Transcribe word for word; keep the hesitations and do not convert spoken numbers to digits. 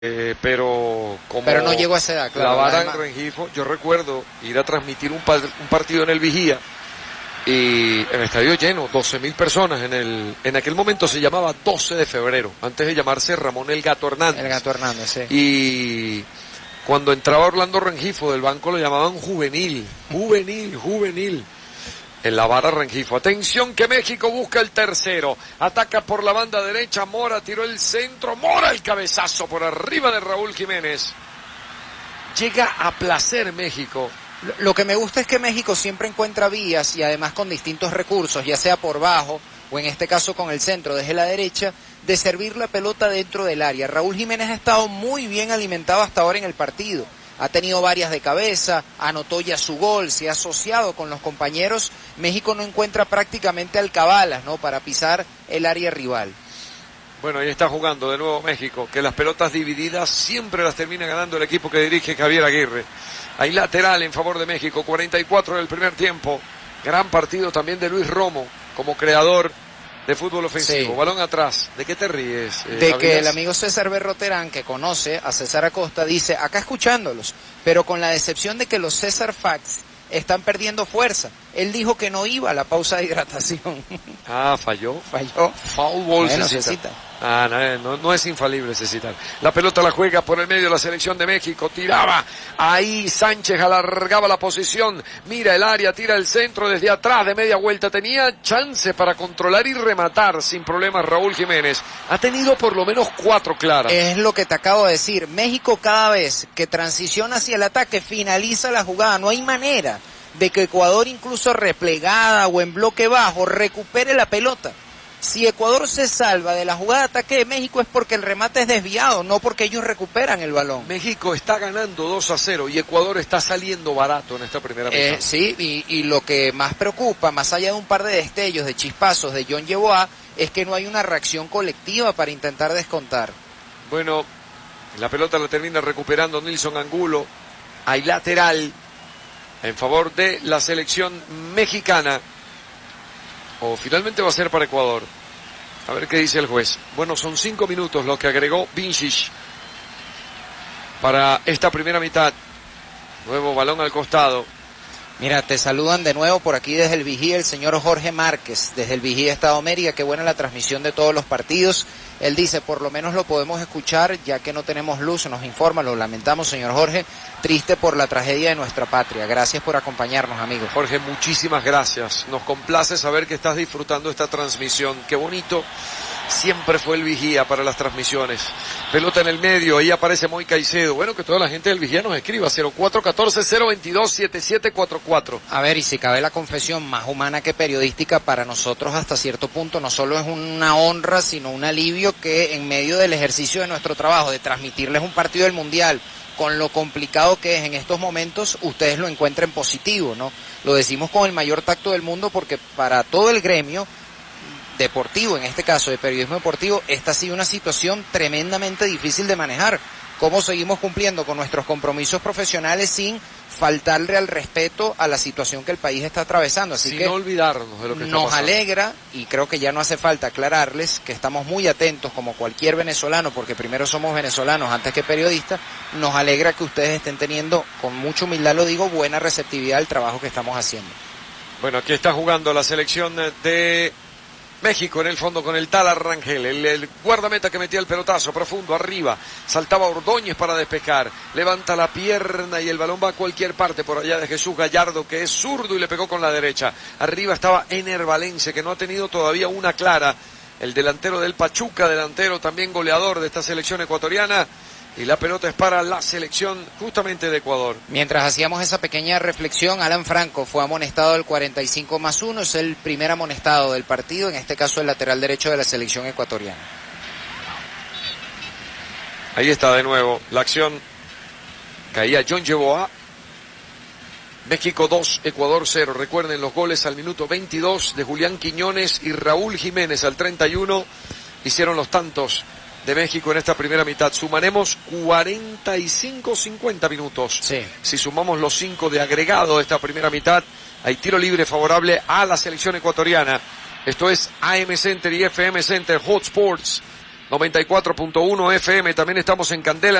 Eh, pero como pero no llegó a esa edad, claro. La vara además. en Rengifo, yo recuerdo ir a transmitir un, pa un partido en el Vigía y en el estadio lleno, doce mil personas en el, en aquel momento se llamaba doce de febrero, antes de llamarse Ramón el Gato Hernández. El Gato Hernández, sí. Y cuando entraba Orlando Rengifo del banco lo llamaban juvenil, juvenil, juvenil. En la vara Rengifo. Atención que México busca el tercero. Ataca por la banda derecha. Mora tiró el centro. Mora el cabezazo por arriba de Raúl Jiménez. Llega a placer México. Lo que me gusta es que México siempre encuentra vías y además con distintos recursos, ya sea por bajo o en este caso con el centro desde la derecha, de servir la pelota dentro del área. Raúl Jiménez ha estado muy bien alimentado hasta ahora en el partido. Ha tenido varias de cabeza, anotó ya su gol, se ha asociado con los compañeros. México no encuentra prácticamente alcabalas, ¿no?, para pisar el área rival. Bueno, ahí está jugando de nuevo México, que las pelotas divididas siempre las termina ganando el equipo que dirige Javier Aguirre. Hay lateral en favor de México, cuarenta y cuatro del primer tiempo. Gran partido también de Luis Romo como creador de fútbol ofensivo. Sí. Balón atrás. ¿De qué te ríes? Eh, de que el amigo César Berroterán, que conoce a César Acosta, dice, acá escuchándolos, pero con la decepción de que los César Facts están perdiendo fuerza. Él dijo que no iba a la pausa de hidratación. Ah, falló. Falló. Foul ball bueno, Cecita. Ah, no, no, no es infalible Cecita. La pelota la juega por el medio de la selección de México. Tiraba. Ahí Sánchez alargaba la posición. Mira el área, tira el centro desde atrás de media vuelta. Tenía chance para controlar y rematar sin problemas Raúl Jiménez. Ha tenido por lo menos cuatro claras. Es lo que te acabo de decir. México cada vez que transiciona hacia el ataque finaliza la jugada. No hay manera de que Ecuador, incluso replegada o en bloque bajo, recupere la pelota. Si Ecuador se salva de la jugada de ataque de México es porque el remate es desviado, no porque ellos recuperan el balón. México está ganando dos a cero y Ecuador está saliendo barato en esta primera mitad. Eh, sí, y, y lo que más preocupa, más allá de un par de destellos, de chispazos de John Yeboah, es que no hay una reacción colectiva para intentar descontar. Bueno, la pelota la termina recuperando Nilson Angulo. Hay lateral en favor de la selección mexicana. O finalmente va a ser para Ecuador. A ver qué dice el juez. Bueno, son cinco minutos lo que agregó Vincic para esta primera mitad. Nuevo balón al costado. Mira, te saludan de nuevo por aquí desde el Vigía el señor Jorge Márquez, desde el Vigía Estado Mérida. Qué buena la transmisión de todos los partidos. Él dice, por lo menos lo podemos escuchar, ya que no tenemos luz, nos informa, lo lamentamos, señor Jorge, triste por la tragedia de nuestra patria. Gracias por acompañarnos, amigos. Jorge, muchísimas gracias. Nos complace saber que estás disfrutando esta transmisión. Qué bonito siempre fue el Vigía para las transmisiones. Pelota en el medio, ahí aparece Moy Caicedo. Bueno, que toda la gente del Vigía nos escriba, cero cuatro uno cuatro, cero veintidós, setenta y siete cuarenta y cuatro. A ver, y si cabe la confesión, más humana que periodística, para nosotros hasta cierto punto no solo es una honra, sino un alivio que en medio del ejercicio de nuestro trabajo, de transmitirles un partido del Mundial, con lo complicado que es en estos momentos, ustedes lo encuentren positivo, ¿no? Lo decimos con el mayor tacto del mundo porque para todo el gremio deportivo, en este caso de periodismo deportivo, esta ha sido una situación tremendamente difícil de manejar. ¿Cómo seguimos cumpliendo con nuestros compromisos profesionales sin faltarle al respeto a la situación que el país está atravesando? Así sin que no olvidarnos de lo que está nos pasando. alegra, y creo que ya no hace falta aclararles que estamos muy atentos como cualquier venezolano, porque primero somos venezolanos antes que periodistas. Nos alegra que ustedes estén teniendo, con mucha humildad lo digo, buena receptividad al trabajo que estamos haciendo. Bueno, aquí está jugando la selección de México en el fondo con el Tala Rangel, el, el guardameta que metía el pelotazo profundo arriba, saltaba Ordóñez para despejar, levanta la pierna y el balón va a cualquier parte por allá de Jesús Gallardo, que es zurdo y le pegó con la derecha. Arriba estaba Ener Valencia, que no ha tenido todavía una clara, el delantero del Pachuca, delantero también goleador de esta selección ecuatoriana. Y la pelota es para la selección justamente de Ecuador. Mientras hacíamos esa pequeña reflexión, Alan Franco fue amonestado al cuarenta y cinco más uno, es el primer amonestado del partido, en este caso el lateral derecho de la selección ecuatoriana. Ahí está de nuevo la acción. Caía John Yeboah. México dos, Ecuador cero. Recuerden los goles al minuto veintidós de Julián Quiñones y Raúl Jiménez al treinta y uno. Hicieron los tantos de México en esta primera mitad. Sumaremos cuarenta y cinco cincuenta minutos. Sí. Si sumamos los cinco de agregado de esta primera mitad, hay tiro libre favorable a la selección ecuatoriana. Esto es A M Center y F M Center Hot Sports noventa y cuatro punto uno F M. También estamos en Candela.